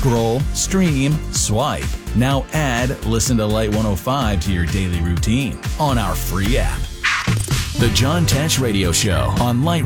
Scroll, stream, swipe. Now add Listen to Light 105 to your daily routine on our free app. The John Tesh Radio Show on Light